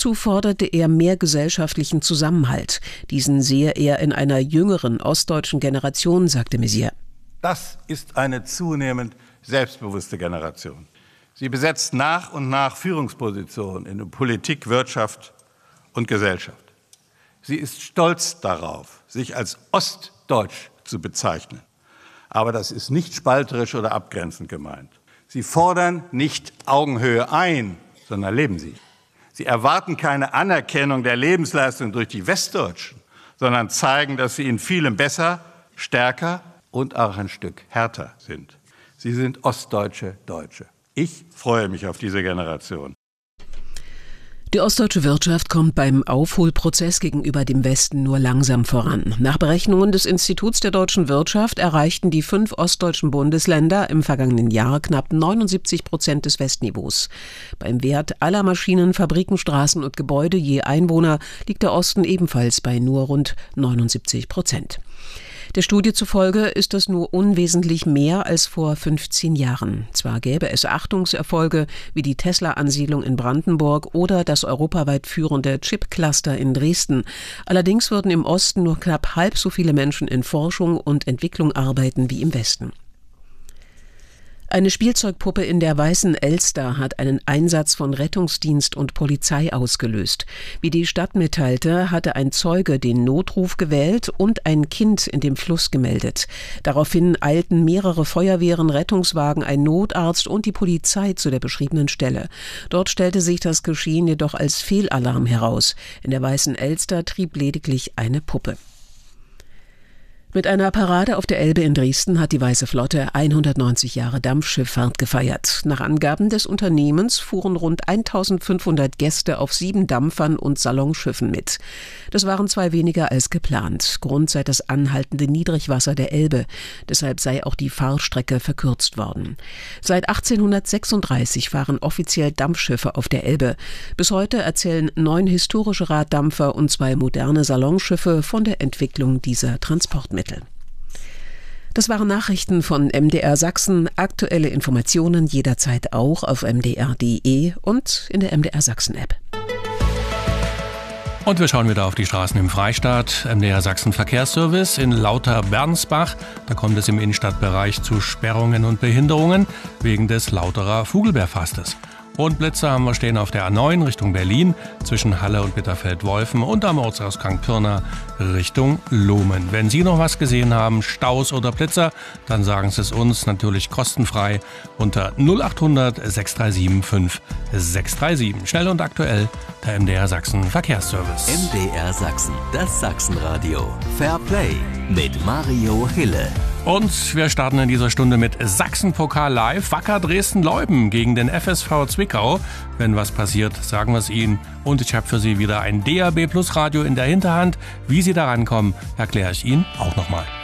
Dazu forderte er mehr gesellschaftlichen Zusammenhalt. Diesen sehe er in einer jüngeren ostdeutschen Generation, sagte Maizière. Das ist eine zunehmend selbstbewusste Generation. Sie besetzt nach und nach Führungspositionen in Politik, Wirtschaft und Gesellschaft. Sie ist stolz darauf, sich als ostdeutsch zu bezeichnen. Aber das ist nicht spalterisch oder abgrenzend gemeint. Sie fordern nicht Augenhöhe ein, sondern leben sie. Sie erwarten keine Anerkennung der Lebensleistung durch die Westdeutschen, sondern zeigen, dass sie in vielem besser, stärker und auch ein Stück härter sind. Sie sind ostdeutsche Deutsche. Ich freue mich auf diese Generation. Die ostdeutsche Wirtschaft kommt beim Aufholprozess gegenüber dem Westen nur langsam voran. Nach Berechnungen des Instituts der deutschen Wirtschaft erreichten die 5 ostdeutschen Bundesländer im vergangenen Jahr knapp 79% des Westniveaus. Beim Wert aller Maschinen, Fabriken, Straßen und Gebäude je Einwohner liegt der Osten ebenfalls bei nur rund 79%. Der Studie zufolge ist das nur unwesentlich mehr als vor 15 Jahren. Zwar gäbe es Achtungserfolge wie die Tesla-Ansiedlung in Brandenburg oder das europaweit führende Chip-Cluster in Dresden. Allerdings würden im Osten nur knapp halb so viele Menschen in Forschung und Entwicklung arbeiten wie im Westen. Eine Spielzeugpuppe in der Weißen Elster hat einen Einsatz von Rettungsdienst und Polizei ausgelöst. Wie die Stadt mitteilte, hatte ein Zeuge den Notruf gewählt und ein Kind in dem Fluss gemeldet. Daraufhin eilten mehrere Feuerwehren, Rettungswagen, ein Notarzt und die Polizei zu der beschriebenen Stelle. Dort stellte sich das Geschehen jedoch als Fehlalarm heraus. In der Weißen Elster trieb lediglich eine Puppe. Mit einer Parade auf der Elbe in Dresden hat die Weiße Flotte 190 Jahre Dampfschifffahrt gefeiert. Nach Angaben des Unternehmens fuhren rund 1500 Gäste auf 7 Dampfern und Salonschiffen mit. Das waren 2 weniger als geplant. Grund sei das anhaltende Niedrigwasser der Elbe. Deshalb sei auch die Fahrstrecke verkürzt worden. Seit 1836 fahren offiziell Dampfschiffe auf der Elbe. Bis heute erzählen 9 historische Raddampfer und 2 moderne Salonschiffe von der Entwicklung dieser Transportmittel. Das waren Nachrichten von MDR Sachsen. Aktuelle Informationen jederzeit auch auf mdr.de und in der MDR Sachsen App. Und wir schauen wieder auf die Straßen im Freistaat. MDR Sachsen Verkehrsservice in Lauter-Bernsbach. Da kommt es im Innenstadtbereich zu Sperrungen und Behinderungen wegen des Lauterer Vogelbeerfastes. Und Blitzer haben wir stehen auf der A9 Richtung Berlin, zwischen Halle und Bitterfeld-Wolfen und am Ortsausgang Pirna Richtung Lohmen. Wenn Sie noch was gesehen haben, Staus oder Blitzer, dann sagen Sie es uns natürlich kostenfrei unter 0800 637 5637. Schnell und aktuell, der MDR Sachsen Verkehrsservice. MDR Sachsen, das Sachsenradio. Fair Play mit Mario Hille. Und wir starten in dieser Stunde mit Sachsenpokal live. Wacker Dresden-Leubhen gegen den FSV Zwickau. Wenn was passiert, sagen wir es Ihnen. Und ich habe für Sie wieder ein DAB+ Radio in der Hinterhand. Wie Sie da rankommen, erkläre ich Ihnen auch nochmal.